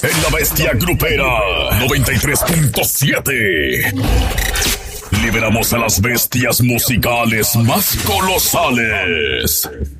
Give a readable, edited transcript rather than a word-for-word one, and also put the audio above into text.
en La Bestia Grupera 93.7. Liberamos a las bestias musicales más colosales.